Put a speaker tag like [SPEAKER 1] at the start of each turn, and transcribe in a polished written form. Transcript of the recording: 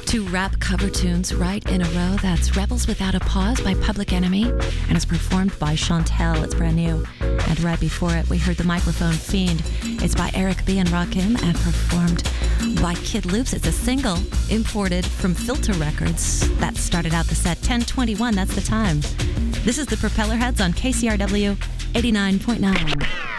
[SPEAKER 1] Two rap cover tunes right in a row. That's Rebels Without a Pause by Public Enemy, and it's performed by Chantel. It's brand new. And right before it, we heard The Microphone Fiend. It's by Eric B. and Rakim and performed by Kid Loops. It's a single imported from Filter Records. That started out the set 10:21. That's the time. This is the Propeller Heads on KCRW 89.9.